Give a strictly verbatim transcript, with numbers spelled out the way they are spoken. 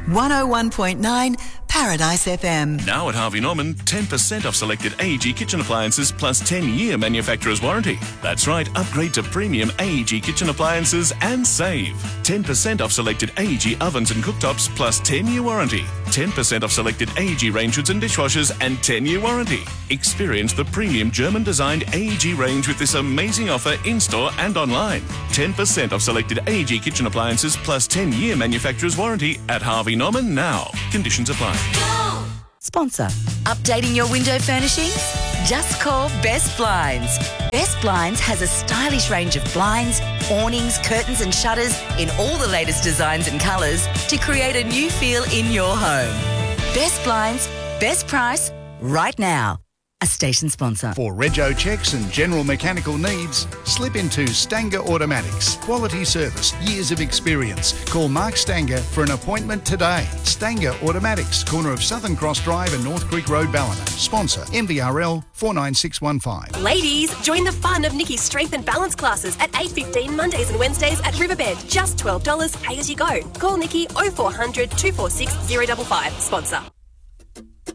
one oh one point nine Paradise F M. Now at Harvey Norman, ten percent off selected A E G kitchen appliances plus ten-year manufacturer's warranty. That's right, upgrade to premium A E G kitchen appliances and save. ten percent off selected A E G ovens and cooktops plus ten-year warranty. ten percent off selected A E G range hoods and dishwashers and ten-year warranty. Experience the premium German-designed A E G range with this amazing offer in-store and online. ten percent off selected A E G kitchen appliances plus ten-year manufacturer's warranty at Harvey Norman now. Conditions apply. Go! Sponsor. Updating your window furnishings? Just call Best Blinds. Best Blinds has a stylish range of blinds, awnings, curtains and shutters in all the latest designs and colours to create a new feel in your home. Best Blinds, best price, right now. A station sponsor. For rego checks and general mechanical needs, slip into Stanger Automatics. Quality service, years of experience. Call Mark Stanger for an appointment today. Stanger Automatics, corner of Southern Cross Drive and North Creek Road, Ballina. Sponsor M V R L four nine six one five. Ladies, join the fun of Nikki's strength and balance classes at eight fifteen Mondays and Wednesdays at Riverbend. Just twelve dollars, pay as you go. Call Nikki oh four hundred, two four six, oh five five. Sponsor.